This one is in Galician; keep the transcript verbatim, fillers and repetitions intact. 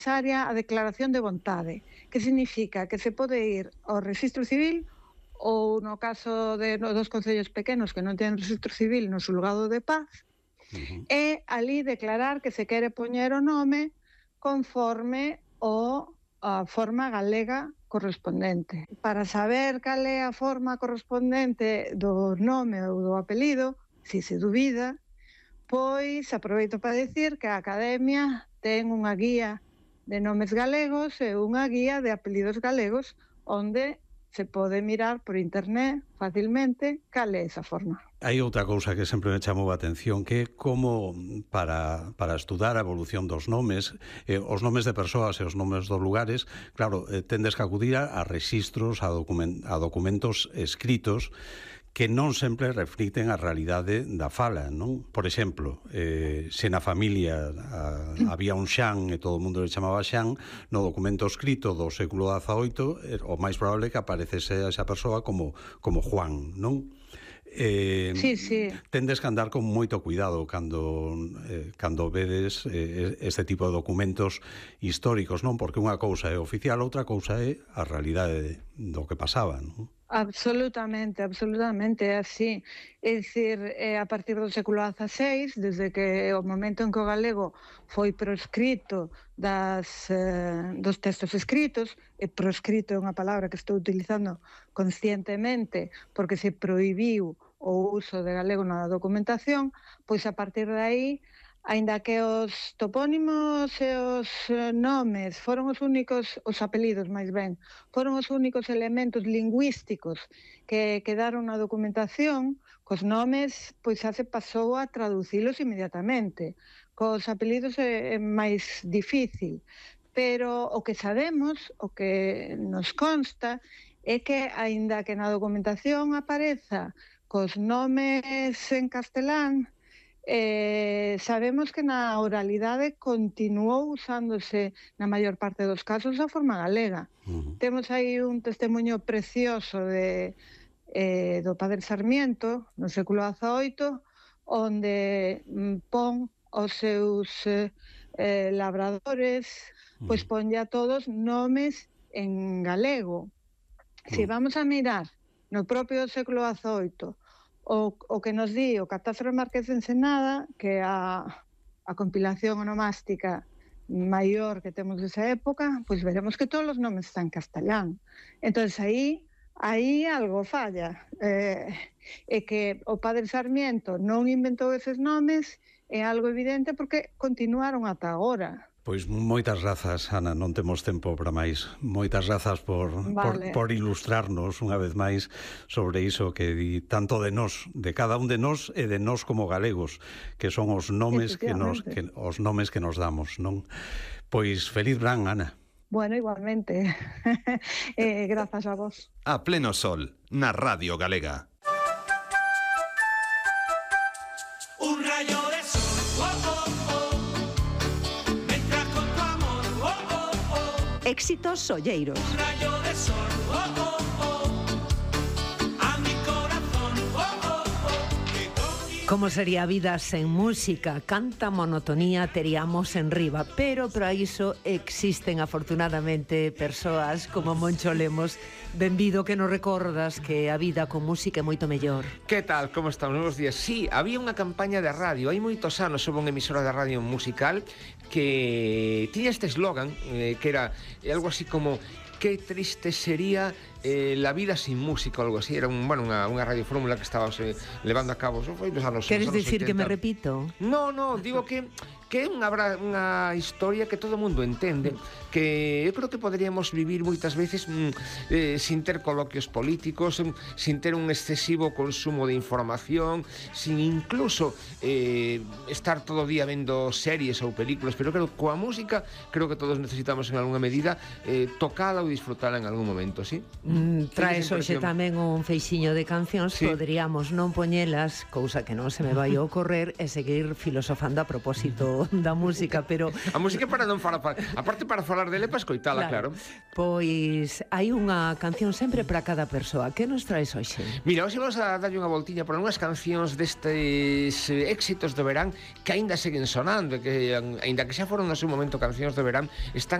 necesaria a declaración de vontade, que significa que se pode ir ao Rexistro Civil ou, no caso de, no, dos concellos pequenos que non teñen Rexistro Civil, no Xulgado de Paz, uh-huh. e ali declarar que se quere poñer o nome conforme o a forma galega correspondente. Para saber cal é a forma correspondente do nome ou do apelido, se se dubida, pois aproveito para decir que a Academia ten unha guía de nomes galegos e unha guía de apelidos galegos onde se pode mirar por internet facilmente cal é esa forma. Hai outra cousa que sempre me chamou a atención, que é como para, para estudar a evolución dos nomes, eh, os nomes de persoas e os nomes dos lugares, claro, eh, tendes que acudir a, a rexistros, a, document, a documentos escritos, que non sempre refliten a realidade da fala, non? Por exemplo, eh, se na familia a, había un Xan e todo o mundo le chamaba Xan, no documento escrito do século dezaoito, o máis probable que aparecese esa persoa como, como Juan, non? Eh, sí, sí. Tendes que andar con moito cuidado cando, eh, cando vedes eh, este tipo de documentos históricos, non? Porque unha cousa é oficial, outra cousa é a realidade do que pasaba, non? Absolutamente, absolutamente, é así. É dicir, eh, a partir do século dezaseis, desde que o momento en que o galego foi proscrito das, eh, dos textos escritos, e proscrito é unha palabra que estou utilizando conscientemente porque se prohibiu o uso de galego na documentación, pois a partir de aí, aínda que os topónimos e os nomes foron os únicos, os apelidos máis ben, foron os únicos elementos lingüísticos que quedaron na documentación, cos nomes, pois xa se pasou a traducilos inmediatamente. Cos apelidos é, é máis difícil, pero o que sabemos, o que nos consta, é que, aínda que na documentación apareza cos nomes en castelán, Eh, sabemos que na oralidade continuou usándose na maior parte dos casos a forma galega. Uh-huh. Temos aí un testemunho precioso de, eh, do Padre Sarmiento no século dezaoito, onde mm, pon os seus eh, eh, labradores, uh-huh. pois ponlle a todos nomes en galego. Uh-huh. Se vamos a mirar no propio século dezaoito O, o que nos di o Catáfaro Márquez de Ensenada, que é a, a compilación onomástica maior que temos desa época, pois veremos que todos os nomes están en castelán. Entón, aí, aí algo falla. Eh, é que o Padre Sarmiento non inventou eses nomes, é algo evidente porque continuaron ata agora. Pois moitas grazas, Ana, non temos tempo para máis. Moitas grazas por, vale. por, por ilustrarnos unha vez máis sobre iso que di tanto de nós, de cada un de nós e de nós como galegos, que son os nomes que nos que os nomes que nos damos, non? Pois feliz verán, Ana. Bueno, igualmente. eh, grazas a vos. A pleno sol, na Radio Galega. Un rayo de sol, oh, oh, oh. Éxitos solleiros. Un rayo de sol, oh, oh, oh. A mi corazón, oh, oh, oh. Como sería a vida sen música? Canta monotonía teríamos en riba, pero para iso existen afortunadamente persoas como Moncho Lemos. Benvido, que nos recordas que a vida con música é moito mellor. Que tal, como estamos? Buenos días. Sí, había unha campaña de radio, hai moitos anos, sobre unha emisora de radio musical que tiña este eslogan, eh, que era algo así como: que triste sería eh, la vida sin música, ou algo así. Era un, bueno, unha, unha radio fórmula que estaba eh, levando a cabo. Foi nos anos, Queres anos decir oitenta. Que me repito? No, no, digo que que é unha, unha historia que todo o mundo entende, que eu creo que poderíamos vivir moitas veces mm, eh, sin ter coloquios políticos, sin ter un excesivo consumo de información, sin incluso eh, estar todo o día vendo series ou películas, pero creo que coa música creo que todos necesitamos en alguna medida eh, tocala ou disfrutala en algún momento, ¿sí? Mm, traes hoxe tamén un feixiño de cancións, sí. Poderíamos non poñelas, cousa que non se me vai a ocorrer, e seguir filosofando a propósito do, da música, pero... A música para non falar, para, aparte para falar dele, para escoitala, claro. claro. Pois hai unha canción sempre para cada persoa. Que nos traes hoxe? Mira, hoxe vamos a darlle unha voltiña por unhas cancións destes eh, éxitos do verán que aínda seguen sonando, que aínda que xa foron no seu momento cancións do verán, están